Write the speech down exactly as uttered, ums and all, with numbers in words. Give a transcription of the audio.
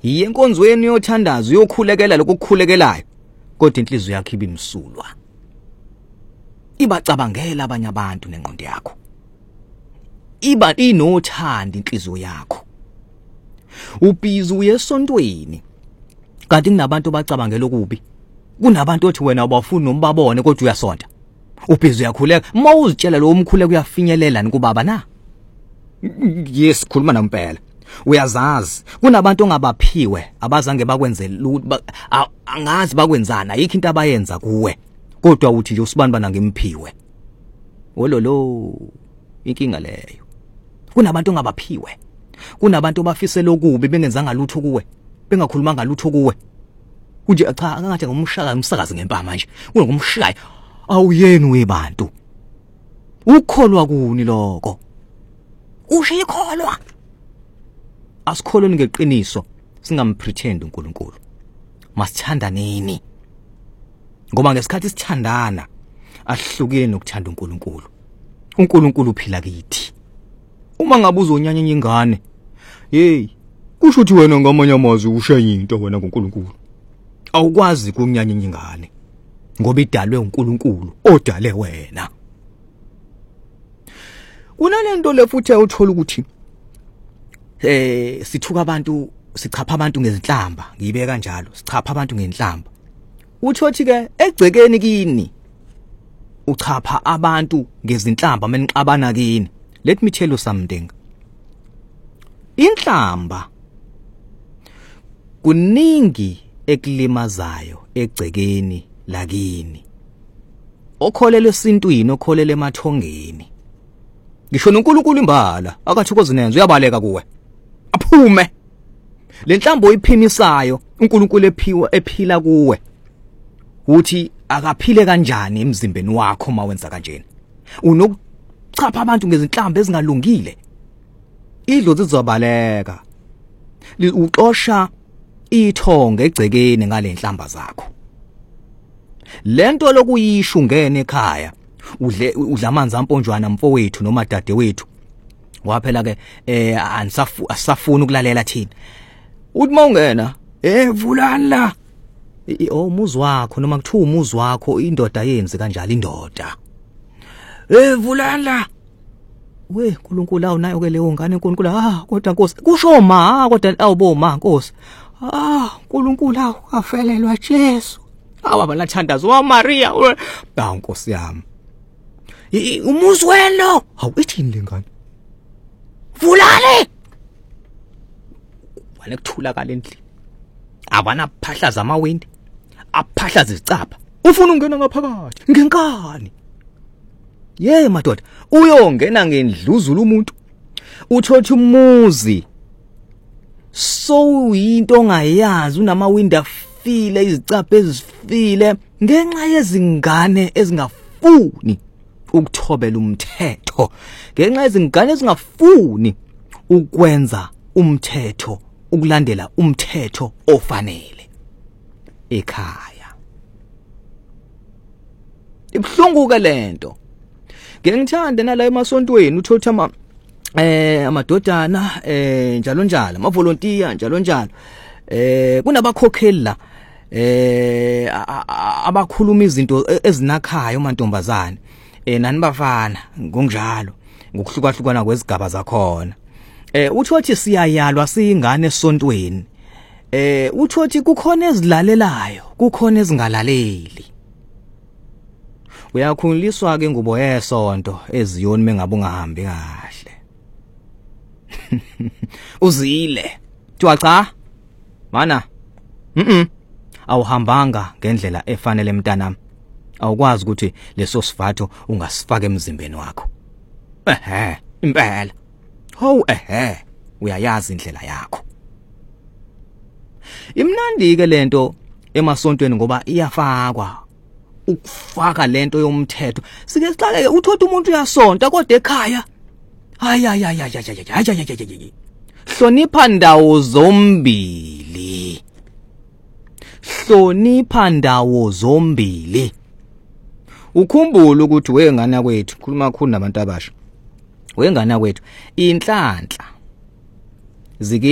Yiye enkonzweni yothandazo uyokhulekela lokukhulekelayo kodwa inhliziyo yakhe ibimsulwa. Ibacabangela abanye abantu nengqondo yakho. Iba inothanda inhliziyo yakho. Ubhizi uyesontweni kanti kunabantu bacabangela okubi. Kunabantu othi wena abafuni nombabone kodwa uyasonta. Ubhizi uyakhuleka mawuzitshela lo umkhuleko uyafinyelela kubaba na? Yes, khuluma nampela. Uyazazi kunabantu ongabaphiwe abazange bakwenze lutho angazi bakwenzana ayikho into abayenza kuwe kodwa uthi nje usibani bana ngemphiwe. Wololo inkinga leyo. Kunabantu ongabaphiwe. Kunabantu abafisela okubi bengenzanga lutho kuwe bengakhulumanga lutho kuwe. Kunje cha angathi ngomshaka umsakazi ngempama manje ungumshaya awuyeni webantu. Ukholwa kuni lokho? Usho ikholwa. Asikholoni ngeqiniso singampretend uNkulunkulu. Masithandaneni. Ngoba ngesikhathi sithandana ahlukene nokuthanda uNkulunkulu. uNkulunkulu uphila kithi. Uma ngabe uzonyanya ingane, hey, kusho ukuthi wena ngamanye amazwi ushaya into wena ngoNkulunkulu. Awukwazi kunyanya ingane ngoba idalwe uNkulunkulu odale wena. Kunalento lefuthi uthola ukuthi eh sithuka abantu sichapha abantu ngezinhlamba ngiyibeka kanjalo sichapha abantu ngenhlamba. Uthothi ke egcekeni kini uchapha abantu ngezinhlamba menixabana kini. Let me tell you something. Inhlamba kuningi ekulimazayo egcekeni lakini. Okholele esintwini okholele emathongeni. Ngisho noNkulunkulu imbala akathokoze nenzo uyabaleka kuwe. Aphume. Le nhlambo oyiphimisayo uNkulunkulu ephiwa ephila kuwe. Uthi akaphile kanjani emzimbeni wakho mawenza kanjena. Unokuchapha abantu ngezinhlamba ezingalungile. Idlozi zizobaleka. Uxosha ithonga egcekeni ngale nhlamba zakho. Lento lokuyisho ungene ekhaya udle udla amanzi amponjwana mfowethu noma dade wethu. Waphela ke eh anisafu asafuna ukulalela thina. Uthi mawungena eh vulani la. Oh umuzi wakho noma kuthiwa umuzi wakho indoda yenze kanjalo indoda. Eh vulani la. We uNkulunkulu awunayo ke leyo ngane uNkulunkulu ah kodwa Nkosi kusho ma kodwa awubo ma Nkosi. Ah uNkulunkulu afelelwa Jesu. Awaba lathandazo wa Maria we. Ba Nkosi yami. Umuzi wena awuthini lengane. Vulale. Wale kuthula kalendli. Abana phahla zamawindi. Aphahla zicapha. Ufuna ungena ngaphakathi ngenkani. Ye madoda uyongena ngendluzula umuntu. Uthothi umuzi. So into ongayazi unamawindi afile izicapha ezifile ngenxa yezingane ezingafuni ukuthobela umthetho. Ngenxa yezingane ezingafuni ukwenza umthetho ukulandela umthetho ofanele ekhaya. Ibhlungu ke lento. Ngiyangithanda nala emasontweni uthothi ama eh amadodana eh njalo njalo ama volunteer njalo njalo. Eh kunabakhokheli la eh abakhuluma izinto ezinakhaya umantombazane. Eh nani bafana ngokunjalo ngokuhlukahlukana kwezigaba zakhona. Eh uthothi siyayalwa siyingane esontweni. Eh uthothi kukhona ezilalelayo kukhona ezingalaleli. Uyakhuliswa ke ngubo yesonto eziyoni mengabe ungahambi kahle. Uzile. Thiwa cha. Mana. Mhm. Awuhambanga ngendlela efanele mntanami. Awukwazi ukuthi leso sifatho ungasifaka emzimbeni wakho. Ehhe, impela. Hawu ehhe, uyayazi indlela yakho. Imnandi ke lento emasontweni ngoba iyafakwa. Ukufaka lento yomthetho. Sike siqale uthothi umuntu uyasonta kodwa ekhaya. Hayi hayi hayi hayi hayi. Hlonipha ndawo zombili. Hlonipha ndawo zombili. Ukhumbule ukuthi wengane kwethu khuluma kakhulu nabantu abasha. Wengane kwethu inhlanhla zike